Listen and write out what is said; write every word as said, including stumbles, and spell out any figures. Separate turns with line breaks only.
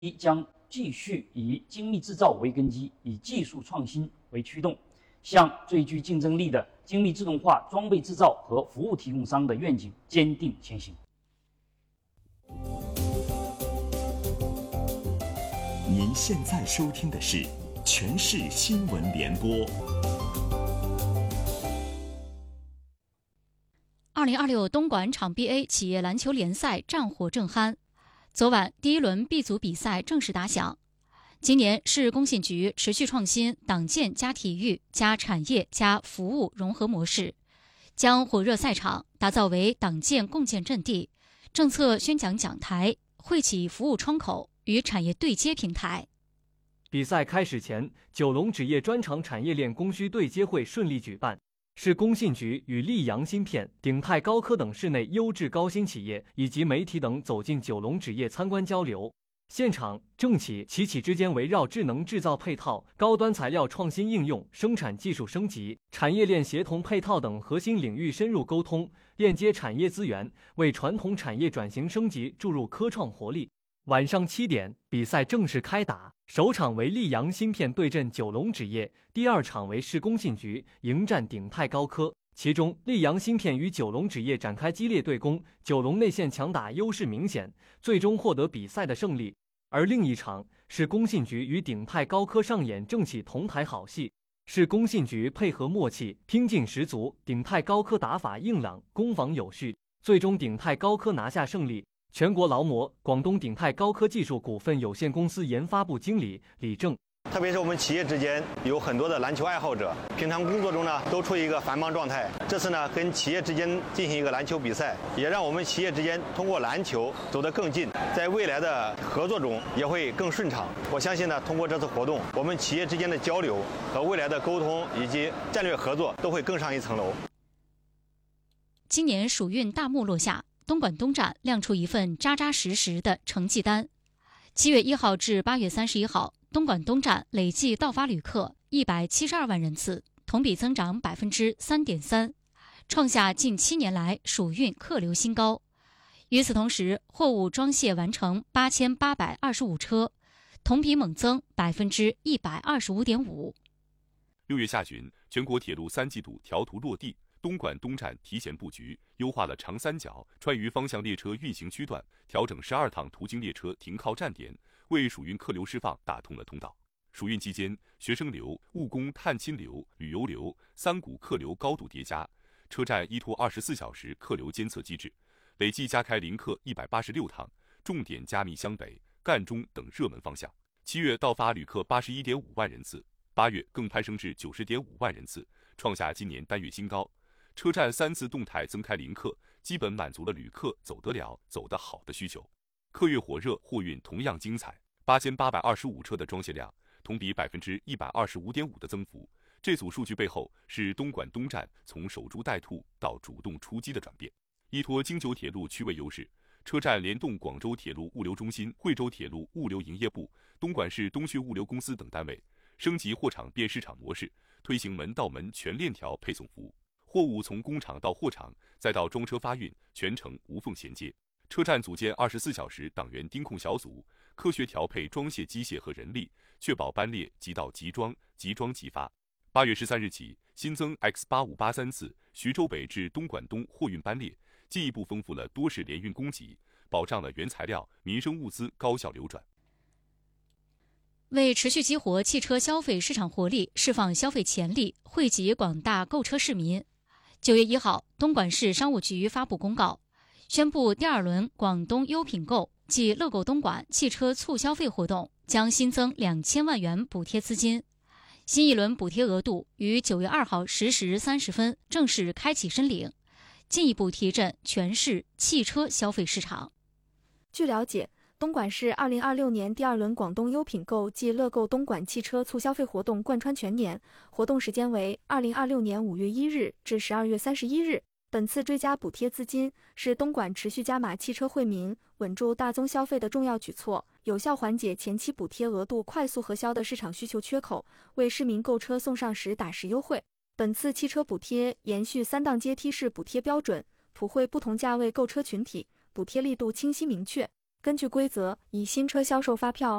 将继续以精密制造为根基，以技术创新为驱动，向最具竞争力的精密自动化装备制造和服务提供商的愿景坚定前行。
您现在收听的是全市新闻联播。
二零二六东莞场 B A 企业篮球联赛战火正酣，昨晚第一轮 B 组比赛正式打响。今年市工信局持续创新党建加体育加产业加服务融合模式，将火热赛场打造为党建共建阵地、政策宣讲讲台、惠企服务窗口与产业对接平台。
比赛开始前，九龙纸业专场产业链供需对接会顺利举办。市工信局与溧阳芯片、鼎泰高科等市内优质高新企业以及媒体等走进九龙纸业参观交流。现场，政企、企企之间围绕智能制造配套、高端材料创新应用、生产技术升级、产业链协同配套等核心领域深入沟通，链接产业资源，为传统产业转型升级注入科创活力。晚上七点，比赛正式开打。首场为溧阳芯片对阵九龙纸业，第二场为市工信局迎战鼎泰高科。其中，溧阳芯片与九龙纸业展开激烈对攻，九龙内线强打优势明显，最终获得比赛的胜利。而另一场，市工信局与鼎泰高科上演政企同台好戏，市工信局配合默契，拼劲十足，鼎泰高科打法硬朗，攻防有序，最终鼎泰高科拿下胜利。全国劳模广东鼎泰高科技术股份有限公司研发部经理李正，
特别是我们企业之间有很多的篮球爱好者，平常工作中呢都处于一个繁忙状态。这次呢跟企业之间进行一个篮球比赛，也让我们企业之间通过篮球走得更近，在未来的合作中也会更顺畅。我相信呢，通过这次活动，我们企业之间的交流和未来的沟通以及战略合作都会更上一层楼。
今年暑运大幕落下，东莞东站亮出一份扎扎实实的成绩单。七月一号至八月三十一号，东莞东站累计到发旅客一百七十二万人次，同比增长百分之三点三，创下近七年来暑运客流新高。与此同时，货物装卸完成八千八百二十五车，同比猛增百分之一百二十五点五。
六月下旬，全国铁路三季度调图落地。东莞东站提前布局，优化了长三角川渝方向列车运行区段，调整十二趟途经列车停靠站点，为暑运客流释放打通了通道。暑运期间，学生流、务工探亲流、旅游流三股客流高度叠加，车站依托二十四小时客流监测机制，累计加开临客一百八十六趟，重点加密湘北、赣中等热门方向。七月到发旅客八十一点五万人次，八月更攀升至九十点五万人次，创下今年单月新高。车站三次动态增开临客，基本满足了旅客走得了、走得好的需求。客运火热，货运同样精彩，八千八百二十五车的装卸量，同比百分之一百二十五点五的增幅。这组数据背后是东莞东站从守株待兔到主动出击的转变。依托京九铁路区位优势，车站联动广州铁路物流中心、惠州铁路物流营业部、东莞市东旭物流公司等单位，升级货场变市场模式，推行门到门全链条配送服务。货物从工厂到货场，再到装车发运，全程无缝衔接。车站组建二十四小时党员盯控小组，科学调配装卸机械和人力，确保班列即到即装，即装即发。八月十三日起，新增 X 八五八三次徐州北至东莞东货运班列，进一步丰富了多式联运供给，保障了原材料、民生物资高效流转。
为持续激活汽车消费市场活力，释放消费潜力，惠及广大购车市民。九月一号，东莞市商务局发布公告，宣布第二轮广东优品购暨乐购东莞汽车促消费活动将新增两千万元补贴资金。新一轮补贴额度于九月二号十时三十分正式开启申领，进一步提振全市汽车消费市场。
据了解，东莞市二零二六年第二轮广东优品购暨乐购东莞汽车促消费活动贯穿全年，活动时间为二零二六年五月一日至十二月三十一日。本次追加补贴资金是东莞持续加码汽车惠民、稳住大宗消费的重要举措，有效缓解前期补贴额度快速核销的市场需求缺口，为市民购车送上实打实优惠。本次汽车补贴延续三档阶梯式补贴标准，普惠不同价位购车群体，补贴力度清晰明确。 根据规则，以新车销售发票